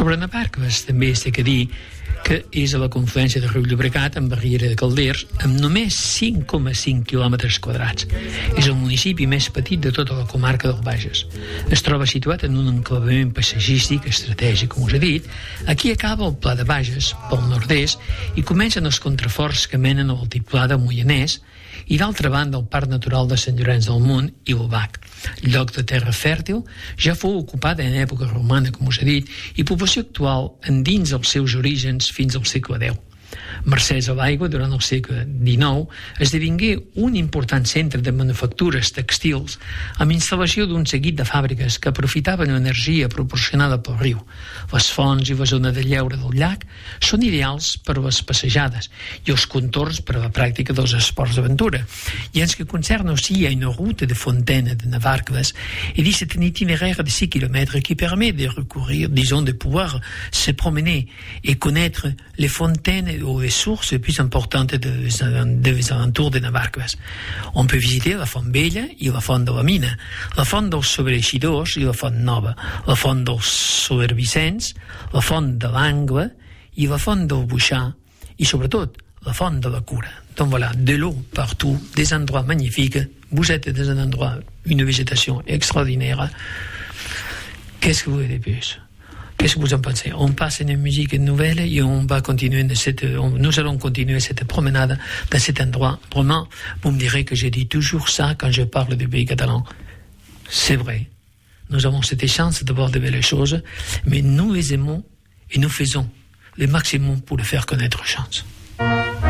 Sobre Navarcles també és de dir que és a la confluència del riu Llobregat amb Riera de Calders, amb només 5,5 quilòmetres quadrats. És el municipi més petit de tota la comarca del Bages. Es troba situat en un enclavament paisatgístic estratègic, com us he dit. Aquí acaba el Pla de Bages, pel nord-est, i comencen els contraforts que menen al Altiplà de Moianès, i d'altra banda el Parc Natural de Sant Llorenç del Munt i l'Obac. Lloc de terra fèrtil, ja fou ocupada en època romana, com us he dit, i població actual endins els seus orígens fins al segle X. Mercès a l'aigua, durant el segle XIX, esdevingué un important centre de manufactures tèxtils amb instal·lació d'un seguit de fàbriques que aprofitaven l'energia proporcionada pel riu. Les fonts i la zona de lleure del llac són ideals per a les passejades i els contorns per a la pràctica dels esports d'aventura. I en ce qui concerne aussi, il y a une route de fontaine de Navarcles, et dit c'est un itinéraire de 6 km qui permet de recourir, disons, de pouvoir se promener et connaître les fontaines ou les sources les plus importantes des alentours de Navarcles. On peut visiter la Font Vella i la Font de la Mina, la Font dels Sobreixidors i la Font Nova, la Font dels Solervicenç, la Font de l'Angle i la Font del Buixà i, sobretot, la Font de la Cura. Donc voilà, de l'eau partout, des endroits magnifiques. Vous êtes dans un endroit, une végétation extraordinaire. Qu'est-ce que vous voulez de plus? Qu'est-ce que vous en pensez? On passe une musique nouvelle et on va continuer nous allons continuer cette promenade dans cet endroit. Vraiment, vous me direz que je dis toujours ça quand je parle du pays catalan. C'est vrai. Nous avons cette chance de voir de belles choses, mais nous les aimons et nous faisons le maximum pour le faire connaître aux gens.